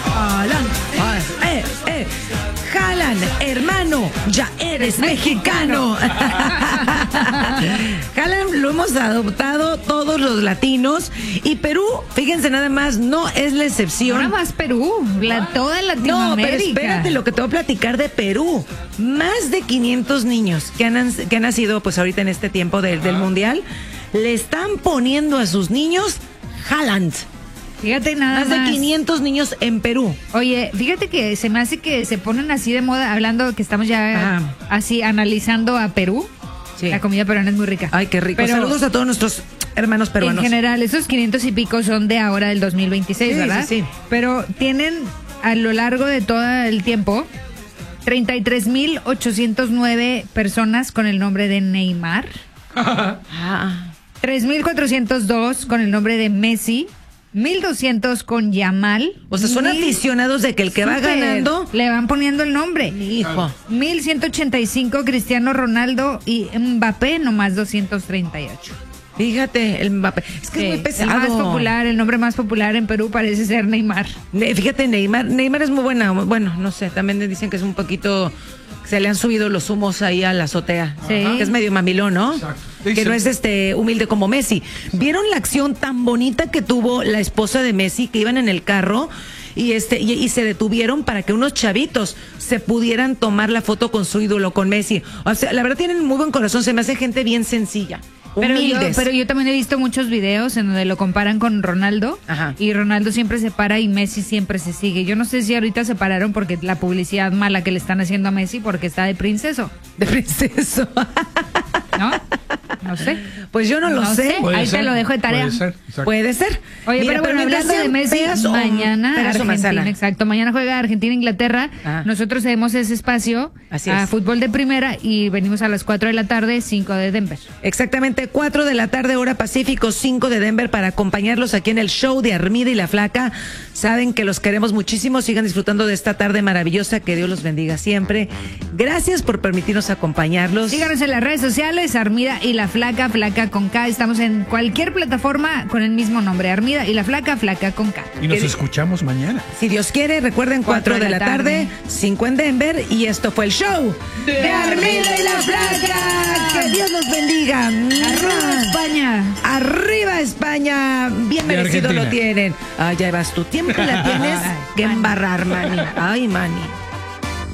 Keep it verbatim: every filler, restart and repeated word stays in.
Haaland. Eh, eh. Haaland, hermano, ya eres mexicano. Haaland lo hemos adoptado todos los latinos. Y Perú, fíjense nada más, no es la excepción. Nada más Perú, la, toda Latinoamérica. No, pero espérate lo que te voy a platicar de Perú. Más de quinientos niños que han, que han nacido pues ahorita en este tiempo de, del Mundial, le están poniendo a sus niños Haaland. Fíjate nada más. Más de quinientos niños en Perú. Oye, fíjate que se me hace que se ponen así de moda, hablando que estamos ya Ajá. así analizando a Perú. Sí. La comida peruana es muy rica. Ay, qué rico. Pero saludos a todos nuestros hermanos peruanos. En general, esos quinientos y pico son de ahora del dos mil veintiséis, Sí, ¿verdad? sí, sí. Pero tienen a lo largo de todo el tiempo treinta y tres mil ochocientos nueve personas con el nombre de Neymar. Ah. tres mil cuatrocientos dos con el nombre de Messi. mil doscientos con Yamal. O sea, son Mil- aficionados de que el que va Súper, ganando. le van poniendo el nombre. Hijo. mil ciento ochenta y cinco Cristiano Ronaldo y Mbappé nomás doscientos treinta y ocho. Fíjate, el Mbappé. Es que Sí, es muy el pesado. más popular, el nombre más popular en Perú parece ser Neymar. Ne- Fíjate, Neymar. Neymar es muy buena. Bueno, no sé. También le dicen que es un poquito. Se le han subido los humos ahí a la azotea. Sí. Que es medio mamilón, ¿no? Exacto. Que Dicen. no es este humilde como Messi. ¿Vieron la acción tan bonita que tuvo la esposa de Messi, que iban en el carro y este y, y se detuvieron para que unos chavitos se pudieran tomar la foto con su ídolo, con Messi? O sea, la verdad tienen muy buen corazón. Se me hace gente bien sencilla. Pero yo, Humildes. pero yo también he visto muchos videos en donde lo comparan con Ronaldo. Ajá. Y Ronaldo siempre se para y Messi siempre se sigue. Yo no sé si ahorita se pararon porque la publicidad mala que le están haciendo a Messi porque está de princeso, De princeso. ¿no? No sé. Pues yo no lo No sé. sé. Puede Ahí te ser, lo dejo de tarea. Puede ser, exacto. Puede ser. Oye, Mira, pero bueno, mientras hablando de sean Messi, peras o- mañana peras o Argentina, manzana. exacto, mañana juega Argentina-Inglaterra. Ah. Nosotros cedemos ese espacio Así a es. fútbol de primera y venimos a las cuatro de la tarde, cinco de Denver. Exactamente, cuatro de la tarde, hora Pacífico, cinco de Denver, para acompañarlos aquí en el show de Armida y la Flaca. Saben que los queremos muchísimo. Sigan disfrutando de esta tarde maravillosa. Que Dios los bendiga siempre. Gracias por permitirnos acompañarlos. Síganos en las redes sociales, Armida y la Flaca, Flaca con K. Estamos en cualquier plataforma con el mismo nombre, Armida y la Flaca, Flaca con K. Y nos Que- escuchamos mañana. Si Dios quiere, recuerden, cuatro de la tarde, cinco en Denver. Y esto fue el show de Armida y la Flaca. Que Dios los bendiga. Arriba España. Arriba España, bien Y merecido Argentina. lo tienen. Ah, ya vas tu tiempo la tienes que embarrar, mani. Ay, mani.